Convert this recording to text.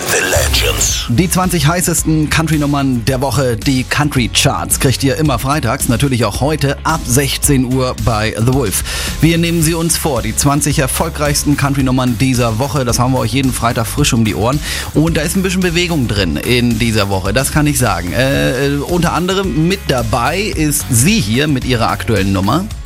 The Legends. Die 20 heißesten Country-Nummern der Woche, die Country Charts, kriegt ihr immer freitags, natürlich auch heute ab 16 Uhr bei The Wolf. Wir nehmen sie uns vor, die 20 erfolgreichsten Country-Nummern dieser Woche. Das haben wir euch jeden Freitag frisch um die Ohren. Und da ist ein bisschen Bewegung drin in dieser Woche, das kann ich sagen. Unter anderem mit dabei ist sie hier mit ihrer aktuellen Nummer.